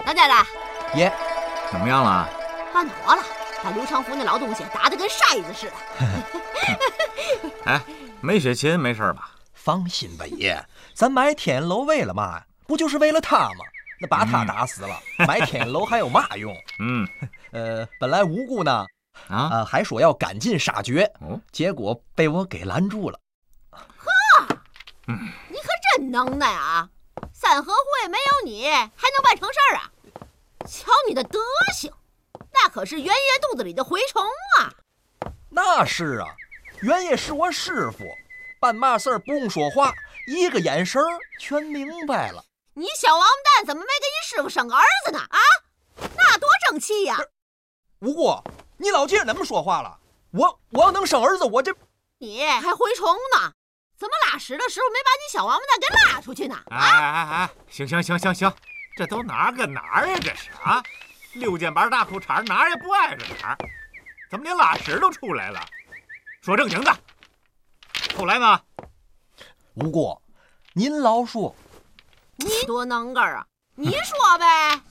当家的爷， 怎么样了？ 办妥了，把刘长福那老东西打得跟筛子似的。 哎，梅雪琴没事吧？ 放心吧，爷，咱买天眼楼为了嘛呀？不就是为了他吗？那把他打死了，买天眼楼还有嘛用？本来无辜呢，还说要赶尽杀绝，结果被我给拦住了。 呵，你可真能耐啊！三合会没有你还能办成事儿啊？瞧你的德行，那可是袁爷肚子里的蛔虫啊！ 那是啊，袁爷是我师傅，办嘛事儿不用说话，一个眼神全明白了。 你小王八蛋怎么没给你师傅生个儿子呢？啊，那多争气呀！ 无辜，你老姐怎么说话了？我要能生儿子，我这你还蛔虫呢？怎么拉屎的时候没把你小王八蛋给拉出去呢？ 哎，行，这都哪儿跟哪儿呀？这是啊，6件板大裤衩哪儿也不挨着哪儿，怎么连拉屎都出来了？说正经的，后来呢？ 无辜，您老说。 你多能干啊！你说呗。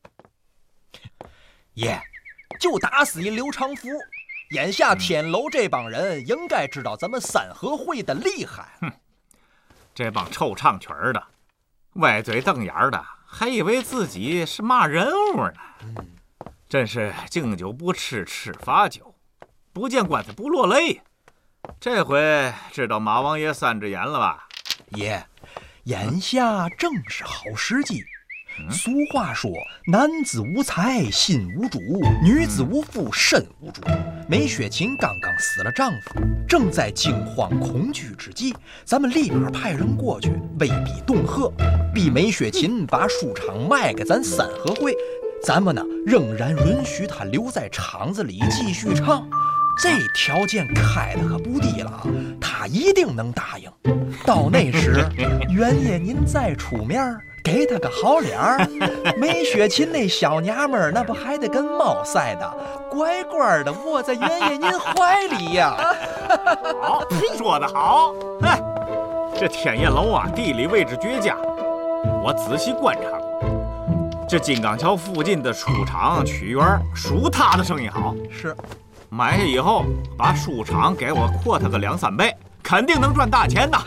爷，就打死一刘长福。眼下天楼这帮人应该知道咱们三合会的厉害。 这帮臭唱曲儿的，歪嘴瞪眼的，还以为自己是嘛人物呢。真是敬酒不吃吃罚酒，不见棺材不落泪。这回知道马王爷3只眼了吧？ 爷，眼下正是好时机。俗话说，男子无才心无主，女子无妇身无主。梅雪琴刚刚死了丈夫，正在惊慌恐惧之际，咱们立马派人过去威逼恫吓，逼梅雪琴把书场卖给咱三合会，咱们呢仍然允许她留在厂子里继续唱。这条件开的可不低了，他一定能答应。到那时，袁爷您再出面，给他个好脸儿，梅雪琴那小娘们儿那不还得跟猫似的，乖乖的窝在袁爷您怀里呀！ 好，说得好。哎，这天燕楼啊，地理位置绝佳，我仔细观察过。这金刚桥附近的书场曲园，属他的生意好。 是。 买下以后，把书场给我扩他个2、3倍，肯定能赚大钱的。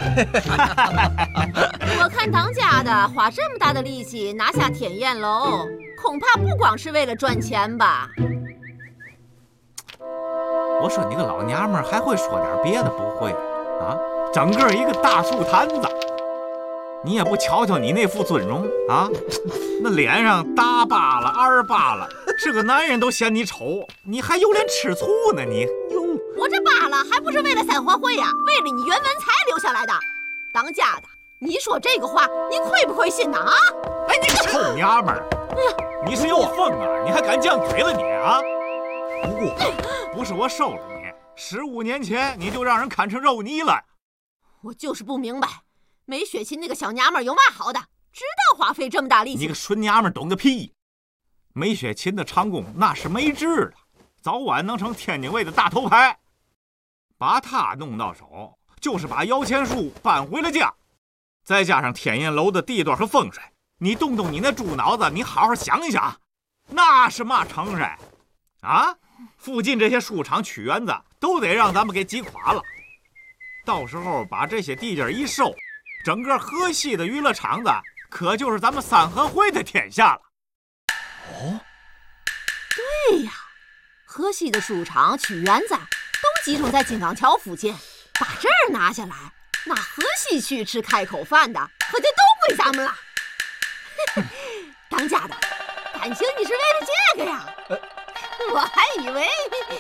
我看当家的花这么大的力气拿下天燕楼，恐怕不光是为了赚钱吧？ 我说你个老娘们儿还会说点别的不会啊？整个一个大树坛子，你也不瞧瞧你那副尊容啊，那脸上大疤了2疤了。是个男人都嫌你丑，你还有脸吃醋呢？你哟， 我这疤了还不是为了三合会呀，为了你袁文才留下来的。当家的，你说这个话，你亏不亏心呢？啊！ 哎，你个臭娘们儿！你是要疯啊？你还敢犟嘴了你啊？不过不是我收了你，15年前你就让人看成肉泥了。 我就是不明白，梅雪琴那个小娘们有嘛好的，知道花费这么大力气？ 你个纯娘们懂个屁！梅雪琴的长工那是没治的，早晚能成天津卫的大头牌。把他弄到手，就是把摇钱树搬回了家。再加上天燕楼的地段和风水，你动动你那猪脑子，你好好想一想，那是嘛成色啊？附近这些书场曲园子都得让咱们给挤垮了。到时候把这些地界一收，整个河西的娱乐场子可就是咱们三合会的天下了。 哦， 对呀，河西的书场曲园子都集中在金刚桥附近，把这儿拿下来，那河西区吃开口饭的可就都归咱们了。当家的，感情你是为了这个呀？我还以为